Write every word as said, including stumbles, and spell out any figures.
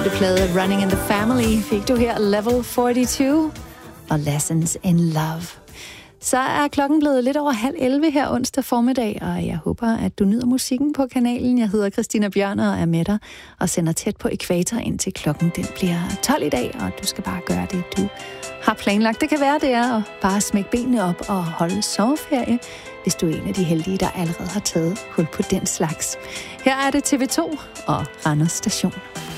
Det plade Running in the Family fik du her, Level fireogfyrre og Lessons in Love. Så er klokken blevet lidt over halv elleve her onsdag formiddag, og jeg håber, at du nyder musikken på kanalen. Jeg hedder Christina Bjørner og er med dig og sender tæt på ækvator, indtil klokken den bliver tolv i dag, og du skal bare gøre det, du har planlagt. Det kan være, det er at bare smække benene op og holde sommerferie, hvis du er en af de heldige, der allerede har taget hul på den slags. Her er det T V to og Randers Station.